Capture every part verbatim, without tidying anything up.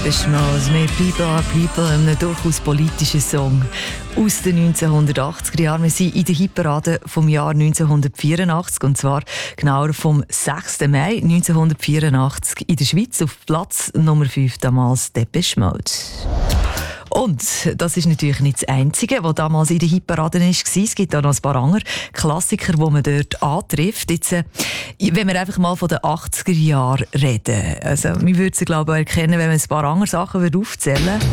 Schmaus mit People are People, einem durchaus politischen Song aus den neunzehnhundertachtziger Jahren. Wir sind in der Hitparade vom Jahr neunzehnhundertvierundachtzig, und zwar genauer vom sechsten Mai neunzehnhundertvierundachtzig in der Schweiz auf Platz Nummer fünf, damals Depeche Mode. Und das ist natürlich nicht das Einzige, was damals in der Hitparade war. Es gibt auch noch ein paar andere Klassiker, die man dort antrifft. Jetzt, äh, wenn wir einfach mal von den achtziger Jahren reden. Also, wir würden sie, glaube ich, erkennen, wenn wir ein paar andere Sachen aufzählen würden.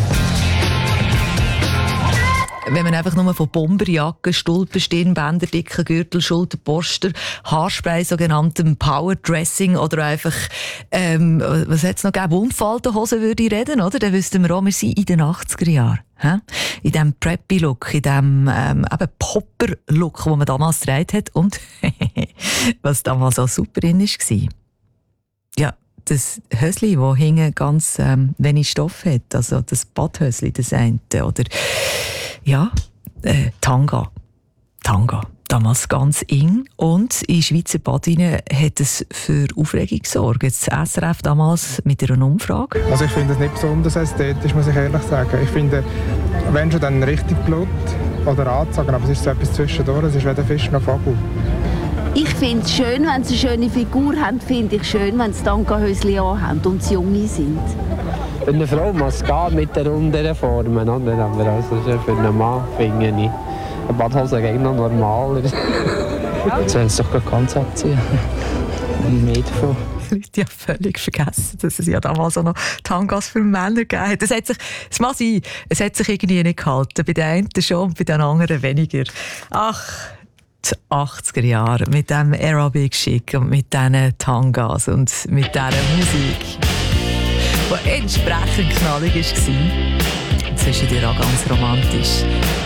Wenn man einfach nur von Bomberjacken, Stulpen, Stirnbänder, dicken Gürtel, Schulterposter, Haarspray, sogenanntem Powerdressing oder einfach, ähm, was hat es noch gegeben, Wundfaltenhosen würde ich reden, oder? Dann wüssten wir auch, wir sind in den achtziger Jahren. He? In diesem Preppy-Look, in diesem ähm, Popper-Look, den man damals getragen hat und was damals auch super in war. Ja, das Hösli, das hinten ganz ähm, wenig Stoff hat, also das Badhösli, das eine, oder ja, äh, Tanga. Tanga. Damals ganz eng. Und in Schweizer Badinnen hat es für Aufregung gesorgt. Das S R F damals mit einer Umfrage. Also ich finde es nicht besonders ästhetisch, muss ich ehrlich sagen. Ich finde, wenn schon dann richtig Blut oder anzogen, aber es ist so etwas zwischendurch, es ist weder Fisch noch Vogel. Ich finde es schön, wenn sie eine schöne Figur haben, finde ich schön, wenn sie Tanga-Höschen anhaben und sie junge sind. Für eine Frau muss es gehen mit den runden Formen, oder? Aber also für einen Mann finde ich eine Badhose gegen noch normaler. Jetzt sollen sie doch ganz abziehen. Mehr davon. Ich habe völlig vergessen, dass es ja damals auch noch Tangas für Männer gegeben hat. Das hat sich, das muss sein, es hat sich irgendwie nicht gehalten. Bei den einen schon und bei den anderen weniger. Ach, die achtziger Jahre mit diesem Aerobic-Schick und mit diesen Tangas und mit dieser Musik, die entsprechend knallig war. Und zwischendurch auch ganz romantisch.